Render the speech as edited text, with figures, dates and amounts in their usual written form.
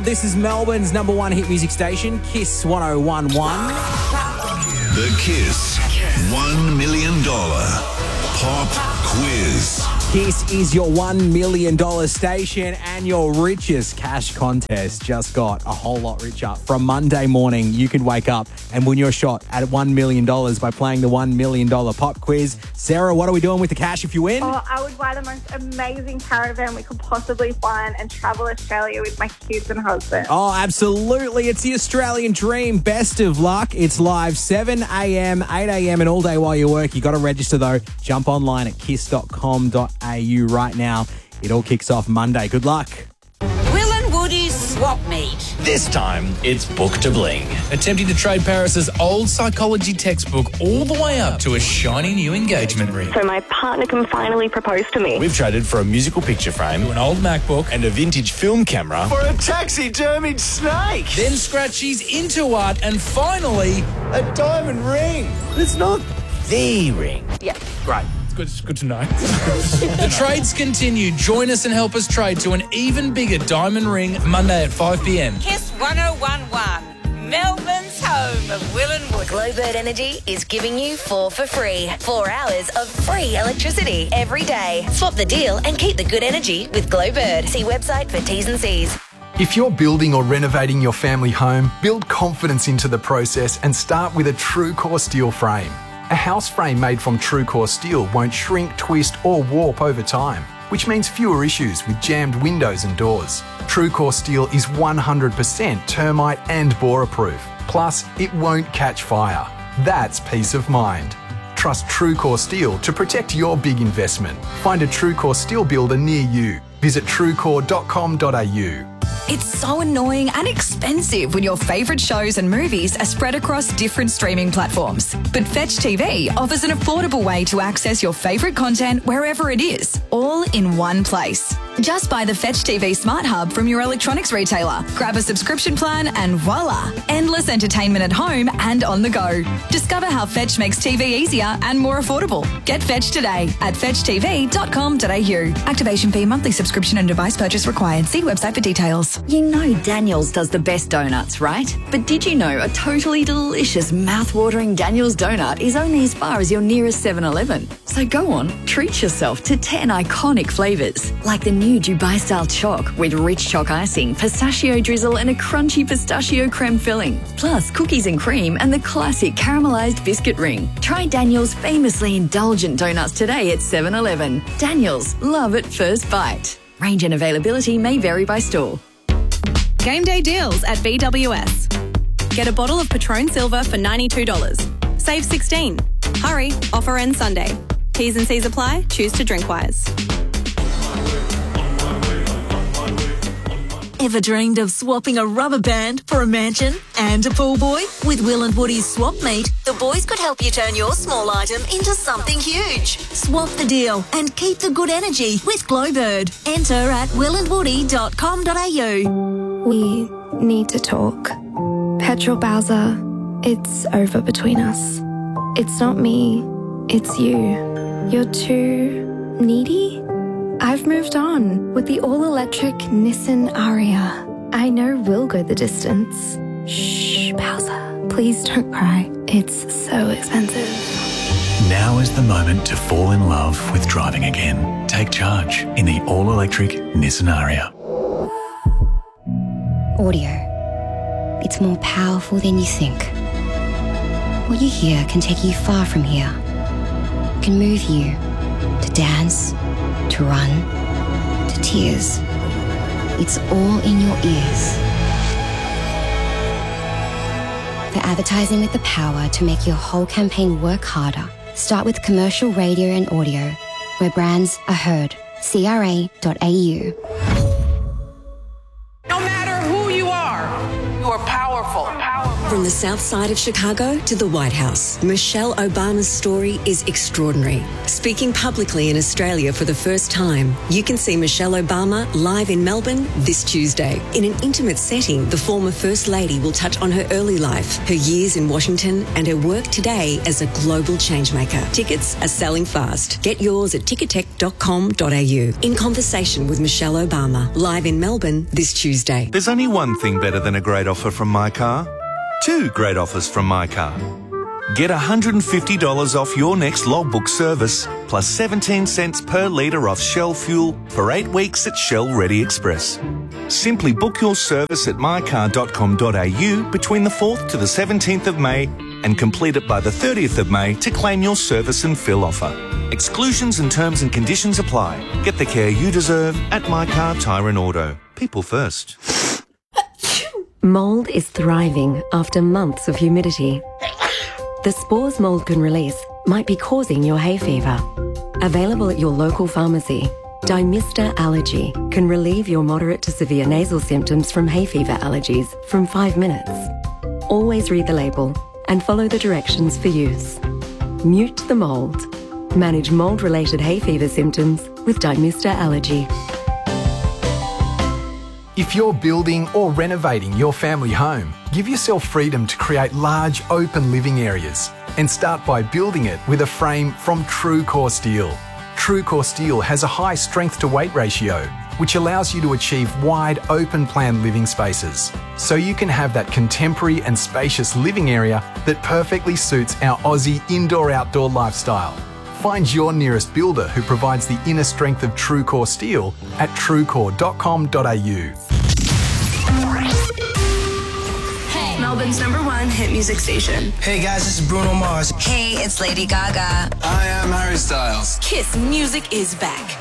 now. This is Melbourne's number one hit music station, Kiss 101.1. The Kiss $1 million Pop Quiz. Kiss is your $1 million station, and your richest cash contest just got a whole lot richer. From Monday morning, you could wake up and win your shot at $1 million by playing the $1 million Pop Quiz. Sarah, what are we doing with the cash if you win? Oh, I would buy the most amazing caravan we could possibly find and travel Australia with my kids and husband. Oh, absolutely. It's the Australian dream. Best of luck. It's live 7 a.m, 8 a.m, and all day while you work. You got to register, though. Jump online at kiss.com.au right now. It all kicks off Monday. Good luck. Will and Woody's Swap Meet. This time, it's Book to Bling. Attempting to trade Paris's old psychology textbook all the way up to a shiny new engagement ring. So my partner can finally propose to me. We've traded for a musical picture frame, an old MacBook, and a vintage film camera For a taxidermied snake. then Scratchy's into art, and finally, A diamond ring. It's not the ring. Yeah. great. It's good to know. The trades continue. Join us and help us trade to an even bigger diamond ring Monday at 5 p.m. Kiss 101.1. Melbourne's home of Will and Woody. Glowbird Energy is giving you 4 for free. 4 hours of free electricity every day. Swap the deal and keep the good energy with Glowbird. See website for T's and C's. If you're building or renovating your family home, build confidence into the process and start with a TrueCore steel frame. A house frame made from TrueCore steel won't shrink, twist or warp over time, which means fewer issues with jammed windows and doors. TrueCore steel is 100% termite and borer proof. Plus, it won't catch fire. That's peace of mind. Trust TrueCore steel to protect your big investment. Find a TrueCore steel builder near you. Visit truecore.com.au. It's so annoying and expensive when your favourite shows and movies are spread across different streaming platforms. But Fetch TV offers an affordable way to access your favourite content wherever it is, all in one place. Just buy the Fetch TV Smart Hub from your electronics retailer, grab a subscription plan and voila, endless entertainment at home and on the go. Discover how Fetch makes TV easier and more affordable. Get Fetch today at fetchtv.com.au. Activation fee, monthly subscription and device purchase required. See website for details. You know Daniel's does the best donuts, right? But did you know a totally delicious, mouth-watering Daniel's donut is only as far as your nearest 7-Eleven? So go on, treat yourself to 10 iconic flavours, like the new Dubai-style choc with rich choc icing, pistachio drizzle and a crunchy pistachio creme filling, plus cookies and cream and the classic caramelised biscuit ring. Try Daniel's famously indulgent donuts today at 7-Eleven. Daniel's, love at first bite. Range and availability may vary by store. Game day deals at BWS. Get a bottle of Patron Silver for $92. Save 16. Hurry, offer ends Sunday. T's and C's apply. Choose to drink wise. Ever dreamed of swapping a rubber band for a mansion and a pool boy? With Will and Woody's Swap Meet, the boys could help you turn your small item into something huge. Swap the deal and keep the good energy with Glowbird. Enter at willandwoody.com.au. We need to talk. Petrol Bowser, it's over between us. It's not me, it's you. You're too needy? I've moved on with the all-electric Nissan Ariya. I know we'll go the distance. Shh, Bowser, please don't cry. It's so expensive. Now is the moment to fall in love with driving again. Take charge in the all-electric Nissan Ariya. Audio. It's more powerful than you think. What you hear can take you far from here. It can move you to dance, to run, to tears. It's all in your ears. For advertising with the power to make your whole campaign work harder, start with commercial radio and audio, where brands are heard. CRA.au. No matter who you are powerful. From the south side of Chicago to the White House, Michelle Obama's story is extraordinary. Speaking publicly in Australia for the first time, you can see Michelle Obama live in Melbourne this Tuesday. In an intimate setting, the former First Lady will touch on her early life, her years in Washington, and her work today as a global changemaker. Tickets are selling fast. Get yours at ticketek.com.au. In conversation with Michelle Obama, live in Melbourne this Tuesday. There's only one thing better than a great offer from My Car. Two great offers from My Car. Get $150 off your next logbook service, plus 17 cents per litre off Shell fuel for 8 weeks at Shell Ready Express. Simply book your service at mycar.com.au between the 4th to the 17th of May and complete it by the 30th of May to claim your service and fill offer. Exclusions and terms and conditions apply. Get the care you deserve at My Car Tyre and Auto. People first. Mold is thriving after months of humidity. The spores mold can release might be causing your hay fever. Available at your local pharmacy, Dymista Allergy can relieve your moderate to severe nasal symptoms from hay fever allergies from 5 minutes. Always read the label and follow the directions for use. Mute the mold. Manage mold-related hay fever symptoms with Dymista Allergy. If you're building or renovating your family home, give yourself freedom to create large, open living areas and start by building it with a frame from TrueCore Steel. TrueCore Steel has a high strength-to-weight ratio, which allows you to achieve wide, open-plan living spaces, so you can have that contemporary and spacious living area that perfectly suits our Aussie indoor-outdoor lifestyle. Find your nearest builder who provides the inner strength of TrueCore Steel at truecore.com.au. Melbourne's #1 hit music station. Hey guys, this is Bruno Mars. Hey, it's Lady Gaga. I am Harry Styles. Kiss music is back.